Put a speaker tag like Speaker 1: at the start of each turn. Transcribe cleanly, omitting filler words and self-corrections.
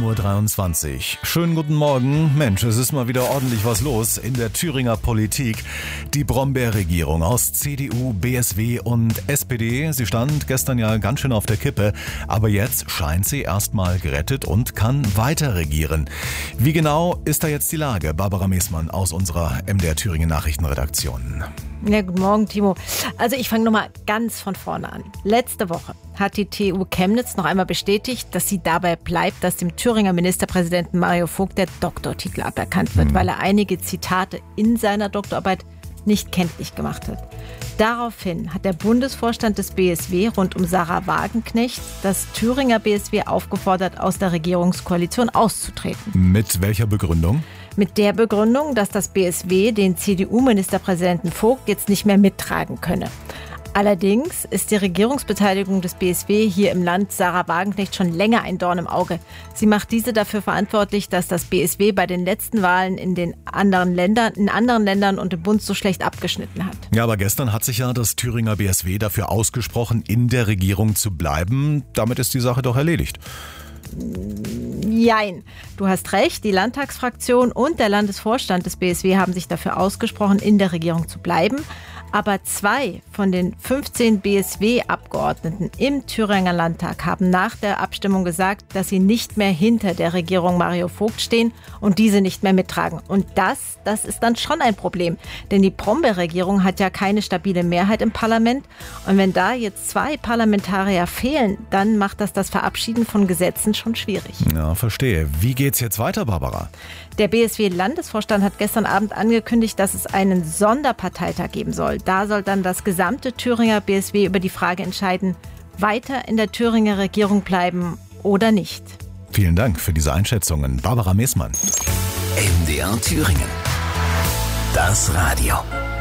Speaker 1: 7.23 Uhr. Schönen guten Morgen. Mensch, es ist mal wieder ordentlich was los in der Thüringer Politik. Die Brombeerregierung aus CDU, BSW und SPD. Sie stand gestern ja ganz schön auf der Kippe. Aber jetzt scheint sie erstmal gerettet und kann weiter regieren. Wie genau ist da jetzt die Lage? Barbara Meßmann aus unserer MDR Thüringen Nachrichtenredaktion.
Speaker 2: Ja, guten Morgen, Timo. Also ich fange nochmal ganz von vorne an. Letzte Woche hat die TU Chemnitz noch einmal bestätigt, dass sie dabei bleibt, dass dem Thüringer Ministerpräsidenten Mario Vogt der Doktortitel aberkannt wird, weil er einige Zitate in seiner Doktorarbeit nicht kenntlich gemacht hat. Daraufhin hat der Bundesvorstand des BSW rund um Sarah Wagenknecht das Thüringer BSW aufgefordert, aus der Regierungskoalition auszutreten.
Speaker 1: Mit welcher Begründung?
Speaker 2: Mit der Begründung, dass das BSW den CDU-Ministerpräsidenten Vogt jetzt nicht mehr mittragen könne. Allerdings ist die Regierungsbeteiligung des BSW hier im Land Sarah Wagenknecht schon länger ein Dorn im Auge. Sie macht diese dafür verantwortlich, dass das BSW bei den letzten Wahlen in anderen Ländern und im Bund so schlecht abgeschnitten hat.
Speaker 1: Ja, aber gestern hat sich ja das Thüringer BSW dafür ausgesprochen, in der Regierung zu bleiben. Damit ist die Sache doch erledigt.
Speaker 2: Jein. Du hast recht, die Landtagsfraktion und der Landesvorstand des BSW haben sich dafür ausgesprochen, in der Regierung zu bleiben. Aber 2 von den 15 BSW-Abgeordneten im Thüringer Landtag haben nach der Abstimmung gesagt, dass sie nicht mehr hinter der Regierung Mario Vogt stehen und diese nicht mehr mittragen. Und das ist dann schon ein Problem. Denn die Brombeerregierung hat ja keine stabile Mehrheit im Parlament. Und wenn da jetzt 2 Parlamentarier fehlen, dann macht das Verabschieden von Gesetzen schon schwierig.
Speaker 1: Ja, verstehe. Wie geht's jetzt weiter, Barbara?
Speaker 2: Der BSW-Landesvorstand hat gestern Abend angekündigt, dass es einen Sonderparteitag geben soll. Da soll dann das gesamte Thüringer BSW über die Frage entscheiden, weiter in der Thüringer Regierung bleiben oder nicht.
Speaker 1: Vielen Dank für diese Einschätzungen. Barbara Meßmann.
Speaker 3: MDR Thüringen. Das Radio.